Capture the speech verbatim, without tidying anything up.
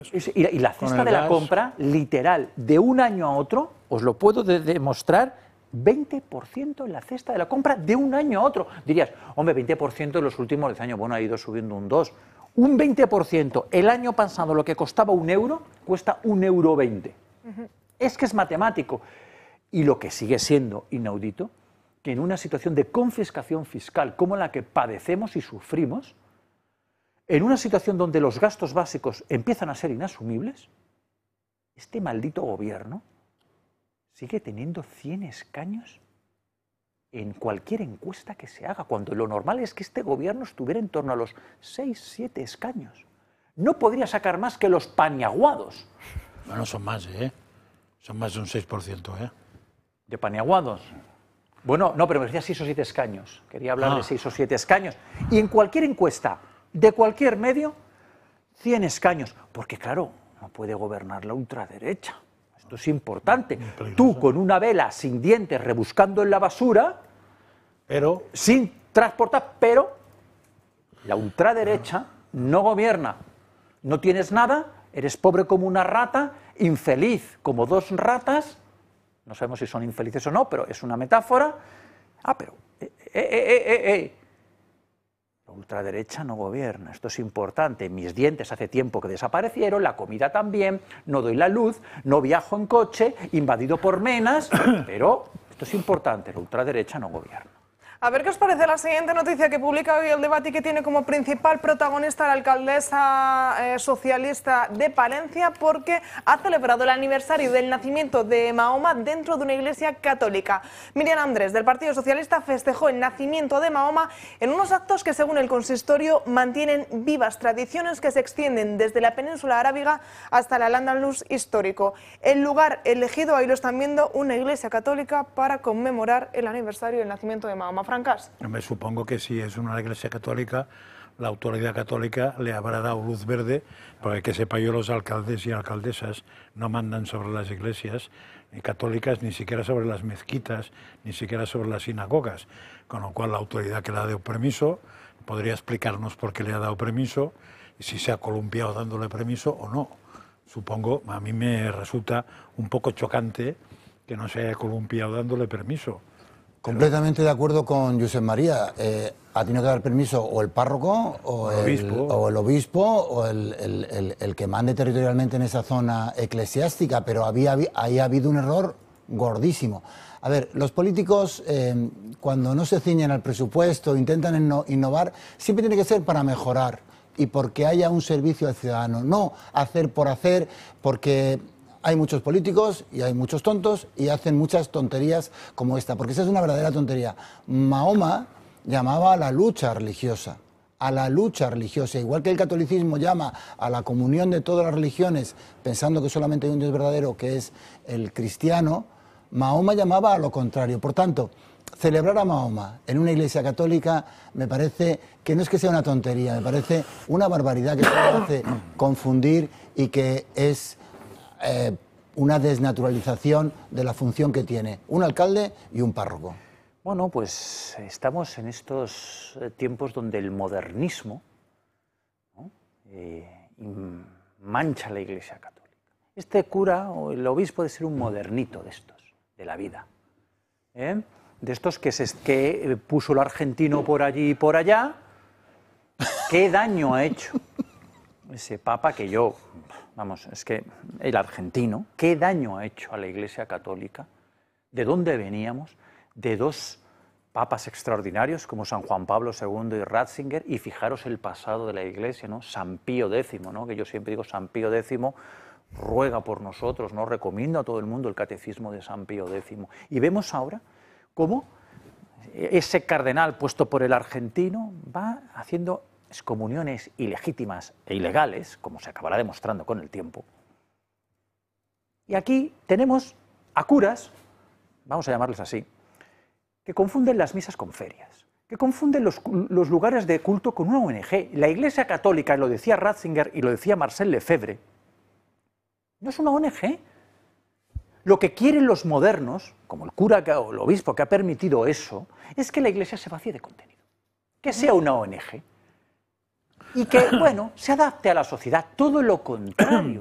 Y la, y la cesta de la compra, literal, de un año a otro, os lo puedo de demostrar, veinte por ciento en la cesta de la compra de un año a otro. Dirías, hombre, veinte por ciento en los últimos diez años, bueno, ha ido subiendo un dos. Un veinte por ciento. El año pasado lo que costaba un euro, cuesta un euro veinte. Uh-huh. Es que es matemático. Y lo que sigue siendo inaudito, que en una situación de confiscación fiscal como la que padecemos y sufrimos, en una situación donde los gastos básicos empiezan a ser inasumibles, este maldito gobierno sigue teniendo cien escaños en cualquier encuesta que se haga, cuando lo normal es que este gobierno estuviera en torno a los seis, siete escaños. No podría sacar más que los paniaguados. Bueno, son más, ¿eh? Son más de un seis por ciento, ¿eh? ¿De paniaguados? Bueno, no, pero me decía seis o siete escaños. Quería hablar ah. de seis o siete escaños. Y en cualquier encuesta, de cualquier medio, cien escaños. Porque, claro, no puede gobernar la ultraderecha. Esto es importante. Tú, con una vela sin dientes, rebuscando en la basura, pero sin transportar, pero la ultraderecha no gobierna. No tienes nada, eres pobre como una rata, infeliz como dos ratas. No sabemos si son infelices o no, pero es una metáfora. Ah, pero... Eh, eh, eh, eh, eh. La ultraderecha no gobierna, esto es importante. Mis dientes hace tiempo que desaparecieron, la comida también, no doy la luz, no viajo en coche, invadido por menas, pero esto es importante, la ultraderecha no gobierna. A ver qué os parece la siguiente noticia que publica hoy El Debate y que tiene como principal protagonista la alcaldesa eh, socialista de Palencia, porque ha celebrado el aniversario del nacimiento de Mahoma dentro de una iglesia católica. Miriam Andrés, del Partido Socialista, festejó el nacimiento de Mahoma en unos actos que, según el consistorio, mantienen vivas tradiciones que se extienden desde la península arábiga hasta el Al-Ándalus histórico. El lugar elegido, ahí lo están viendo, una iglesia católica para conmemorar el aniversario del nacimiento de Mahoma. Francas. Me supongo que si es una iglesia católica, la autoridad católica le habrá dado luz verde, porque que sepa yo, los alcaldes y alcaldesas no mandan sobre las iglesias ni católicas, ni siquiera sobre las mezquitas, ni siquiera sobre las sinagogas, con lo cual la autoridad que le ha dado permiso podría explicarnos por qué le ha dado permiso y si se ha columpiado dándole permiso o no. Supongo, a mí me resulta un poco chocante que no se haya columpiado dándole permiso. Completamente de acuerdo con Josep María. Eh, ha tenido que dar permiso o el párroco o el obispo o el, obispo, o el, el, el, el que mande territorialmente en esa zona eclesiástica, pero había, ahí ha habido un error gordísimo. A ver, los políticos eh, cuando no se ciñen al presupuesto, intentan innovar, siempre tiene que ser para mejorar y porque haya un servicio al ciudadano, no hacer por hacer, porque... Hay muchos políticos y hay muchos tontos y hacen muchas tonterías como esta, porque esa es una verdadera tontería. Mahoma llamaba a la lucha religiosa, a la lucha religiosa, igual que el catolicismo llama a la comunión de todas las religiones, pensando que solamente hay un Dios verdadero, que es el cristiano. Mahoma llamaba a lo contrario. Por tanto, celebrar a Mahoma en una iglesia católica me parece que no es que sea una tontería, me parece una barbaridad que se hace confundir y que es... Eh, una desnaturalización de la función que tiene un alcalde y un párroco. Bueno, pues estamos en estos tiempos donde el modernismo, ¿no? eh, mancha la Iglesia Católica. Este cura o el obispo puede ser un modernito de estos, de la vida, ¿eh? de estos que, se, que puso el argentino por allí y por allá. ¿Qué daño ha hecho ese papa que yo... Vamos, es que el argentino, ¿qué daño ha hecho a la Iglesia Católica? ¿De dónde veníamos? De dos papas extraordinarios como San Juan Pablo segundo y Ratzinger, y fijaros el pasado de la Iglesia, ¿no? San Pío décimo, ¿no? Que yo siempre digo, San Pío décimo ruega por nosotros, ¿no? Recomiendo a todo el mundo el catecismo de San Pío décimo. Y vemos ahora cómo ese cardenal puesto por el argentino va haciendo excomuniones ilegítimas e ilegales, como se acabará demostrando con el tiempo. Y aquí tenemos a curas, vamos a llamarles así, que confunden las misas con ferias, que confunden los, los lugares de culto con una O N G. La Iglesia Católica, lo decía Ratzinger y lo decía Marcel Lefebvre, no es una O N G. Lo que quieren los modernos, como el cura o el obispo que ha permitido eso, es que la Iglesia se vacíe de contenido, que sea una O N G. y que, bueno, se adapte a la sociedad. Todo lo contrario.